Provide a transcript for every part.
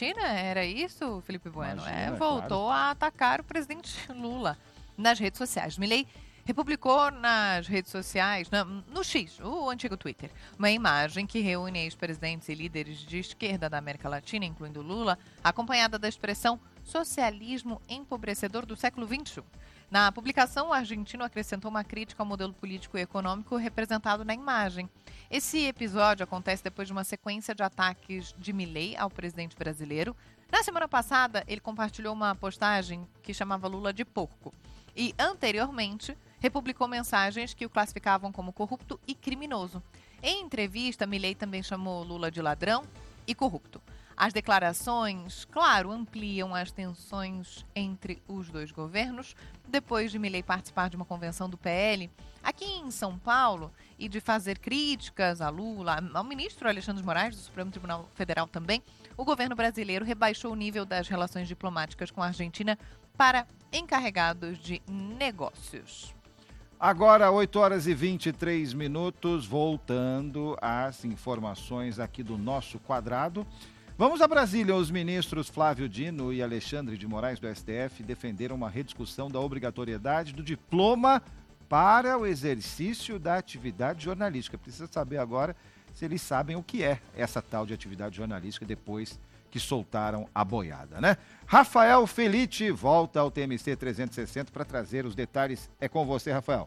Argentina? Era isso, Felipe Bueno? Imagina, Voltou claro. a atacar o presidente Lula nas redes sociais. Milei republicou nas redes sociais, no X, o antigo Twitter, uma imagem que reúne ex-presidentes e líderes de esquerda da América Latina, incluindo Lula, acompanhada da expressão socialismo empobrecedor do século XXI. Na publicação, o argentino acrescentou uma crítica ao modelo político e econômico representado na imagem. Esse episódio acontece depois de uma sequência de ataques de Milei ao presidente brasileiro. Na semana passada, ele compartilhou uma postagem que chamava Lula de porco. E, anteriormente, republicou mensagens que o classificavam como corrupto e criminoso. Em entrevista, Milei também chamou Lula de ladrão e corrupto. As declarações, claro, ampliam as tensões entre os dois governos. Depois de Milei participar de uma convenção do PL aqui em São Paulo e de fazer críticas a Lula, ao ministro Alexandre de Moraes, do Supremo Tribunal Federal também, o governo brasileiro rebaixou o nível das relações diplomáticas com a Argentina para encarregados de negócios. Agora, 8h23, voltando às informações aqui do nosso quadrado. Vamos a Brasília. Os ministros Flávio Dino e Alexandre de Moraes, do STF, defenderam uma rediscussão da obrigatoriedade do diploma para o exercício da atividade jornalística. Precisa saber agora se eles sabem o que é essa tal de atividade jornalística depois que soltaram a boiada, né? Rafael Felitti volta ao TMC 360 para trazer os detalhes. É com você, Rafael.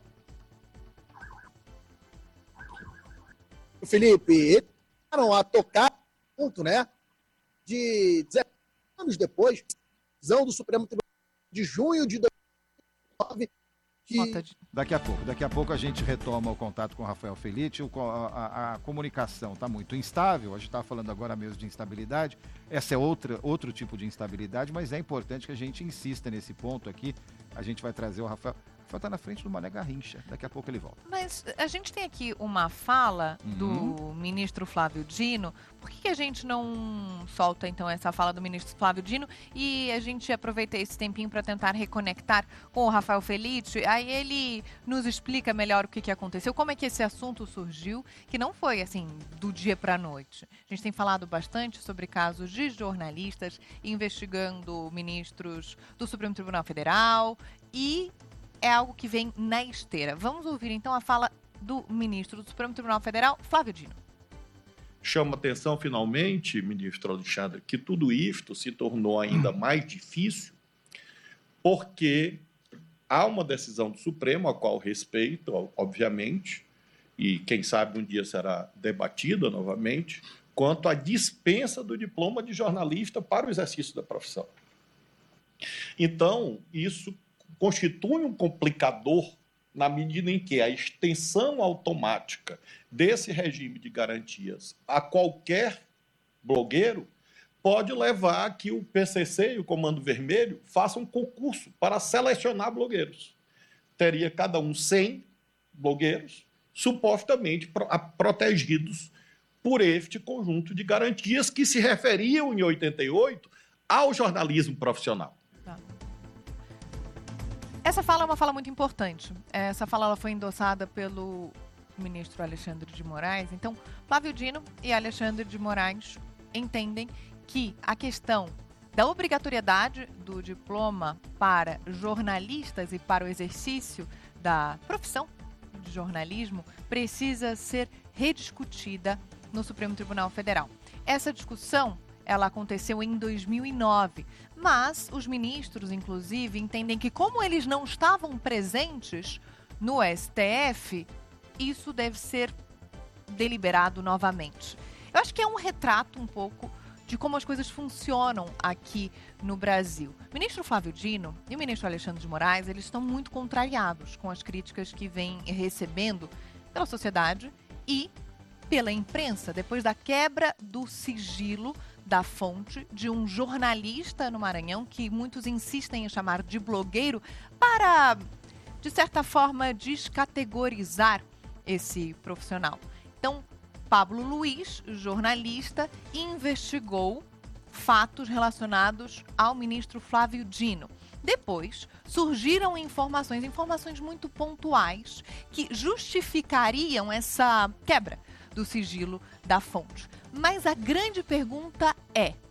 Felipe, eles começaram a tocar junto, né? De 19 anos depois, decisão do Supremo Tribunal de junho de 2009, Daqui a pouco a gente retoma o contato com o Rafael Felitti. A comunicação está muito instável, a gente está falando agora mesmo de instabilidade. Essa é outro tipo de instabilidade, mas é importante que a gente insista nesse ponto aqui. A gente vai trazer o Rafael. O Rafael está na frente do Mané Garrincha, daqui a pouco ele volta. Mas a gente tem aqui uma fala do ministro Flávio Dino. Por que a gente não solta, então, essa fala do ministro Flávio Dino e a gente aproveita esse tempinho para tentar reconectar com o Rafael Felitti? Aí ele nos explica melhor o que aconteceu, como é que esse assunto surgiu, que não foi, assim, do dia para a noite. A gente tem falado bastante sobre casos de jornalistas investigando ministros do Supremo Tribunal Federal e é algo que vem na esteira. Vamos ouvir, então, a fala do ministro do Supremo Tribunal Federal, Flávio Dino. Chama atenção, finalmente, ministro Alexandre, que tudo isto se tornou ainda mais difícil porque há uma decisão do Supremo, a qual respeito, obviamente, e quem sabe um dia será debatida novamente, quanto à dispensa do diploma de jornalista para o exercício da profissão. Então, isso constitui um complicador na medida em que a extensão automática desse regime de garantias a qualquer blogueiro pode levar a que o PCC e o Comando Vermelho façam um concurso para selecionar blogueiros. Teria cada um 100 blogueiros supostamente protegidos por este conjunto de garantias que se referiam, em 88, ao jornalismo profissional. Essa fala é uma fala muito importante. Essa fala ela foi endossada pelo ministro Alexandre de Moraes. Então, Flávio Dino e Alexandre de Moraes entendem que a questão da obrigatoriedade do diploma para jornalistas e para o exercício da profissão de jornalismo precisa ser rediscutida no Supremo Tribunal Federal. Essa discussão ela aconteceu em 2009, mas os ministros, inclusive, entendem que como eles não estavam presentes no STF, isso deve ser deliberado novamente. Eu acho que é um retrato um pouco de como as coisas funcionam aqui no Brasil. O ministro Flávio Dino e o ministro Alexandre de Moraes, eles estão muito contrariados com as críticas que vêm recebendo pela sociedade e pela imprensa, depois da quebra do sigilo da fonte de um jornalista no Maranhão, que muitos insistem em chamar de blogueiro, para, de certa forma, descategorizar esse profissional. Então, Pablo Luiz, jornalista, investigou fatos relacionados ao ministro Flávio Dino. Depois, surgiram informações muito pontuais que justificariam essa quebra do sigilo da fonte. Mas a grande pergunta é: